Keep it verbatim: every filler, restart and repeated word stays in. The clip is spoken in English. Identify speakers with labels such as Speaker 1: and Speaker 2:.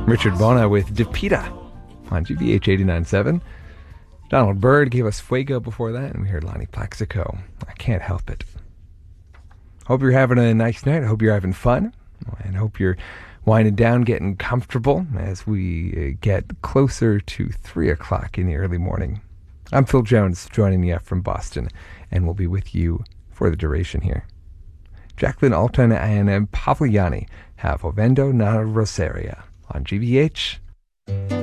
Speaker 1: Richard Bona with DePita on G B H eighty-nine point seven. Donald Byrd gave us Fuego before that, and we heard Lonnie Plaxico. I Can't Help It. Hope you're having a nice night. I hope you're having fun. And hope you're winding down, getting comfortable as we get closer to three o'clock in the early morning. I'm Phil Jones, joining you from Boston, and we'll be with you for the duration here. Jacqueline Alton and Pavliani have Ovendo na Rosaria on G B H.